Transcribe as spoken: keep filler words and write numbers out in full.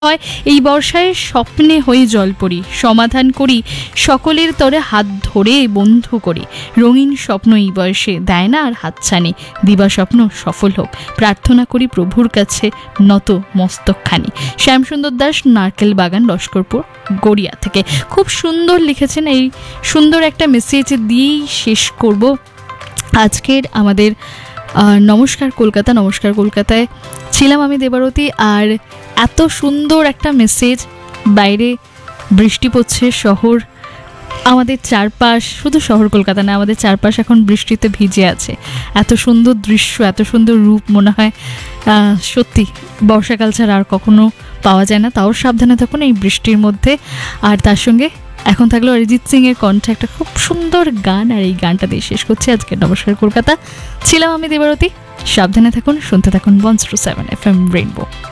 হয় এই বর্ষায় স্বপ্নে হয়ে জল পড়ি, সমাধান করি সকলের তরে হাত ধরে বন্ধু করি। রঙিন স্বপ্ন এই বয়সে দেয় না আর হাতছানি, দিবা স্বপ্ন সফল হোক প্রার্থনা করি প্রভুর কাছে নত মস্তকখানি। শ্যামসুন্দর দাস, নারকেল বাগান, লস্করপুর, গড়িয়া থেকে। খুব সুন্দর লিখেছেন। এই সুন্দর একটা মেসেজ দিয়েই শেষ করব আজকের আমাদের নমস্কার কলকাতা। নমস্কার কলকাতায় ছিলাম আমি দেবারতী। আর এত সুন্দর একটা মেসেজ, বাইরে বৃষ্টি পড়ছে, শহর আমাদের চারপাশ, শুধু শহর কলকাতা না, আমাদের চারপাশ এখন বৃষ্টিতে ভিজে আছে। এত সুন্দর দৃশ্য, এত সুন্দর রূপ, মনে হয় সত্যি বর্ষাকাল ছাড়া আর কখনো পাওয়া যায় না। তাও সাবধানে থাকুন এই বৃষ্টির মধ্যে। আর তার সঙ্গে এখন থাকলো অরিজিৎ সিং এর কণ্ঠে একটা খুব সুন্দর গান, আর এই গানটা দিয়ে শেষ করছি আজকে নমস্কার কলকাতা। ছিলাম আমি দেবারতী। সাবধানে থাকুন, শুনতে থাকুন one zero seven F M rainbow.